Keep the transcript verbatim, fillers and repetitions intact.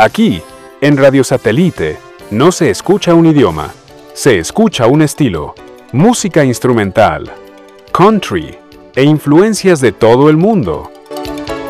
Aquí, en Radio Satélite, no se escucha un idioma, se escucha un estilo, música instrumental, country e influencias de todo el mundo.